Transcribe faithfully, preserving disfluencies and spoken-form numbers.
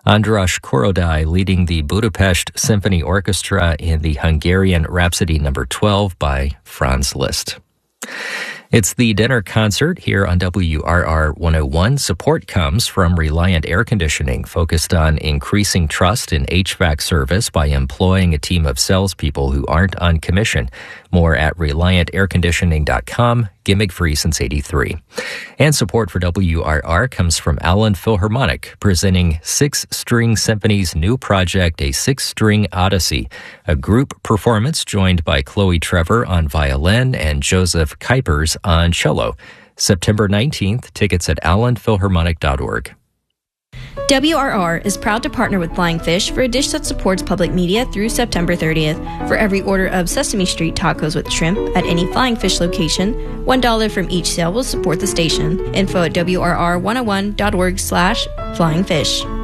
Andras Korodai leading the Budapest Symphony Orchestra in the Hungarian Rhapsody number twelve by Franz Liszt. It's the dinner concert here on W R R one oh one. Support comes from Reliant Air Conditioning, focused on increasing trust in H V A C service by employing a team of salespeople who aren't on commission. More at reliant air conditioning dot com, gimmick free since eighty-three. And support for W R R comes from Allen Philharmonic, presenting Six String Symphony's new project, A Six-String Odyssey, a group performance joined by Chloe Trevor on violin and Joseph Kuipers on cello. September nineteenth, tickets at allen philharmonic dot org. W R R is proud to partner with Flying Fish for a dish that supports public media through September thirtieth. For every order of Sesame Street tacos with shrimp at any Flying Fish location, one dollar from each sale will support the station. Info at W R R one oh one dot org slash flying fish.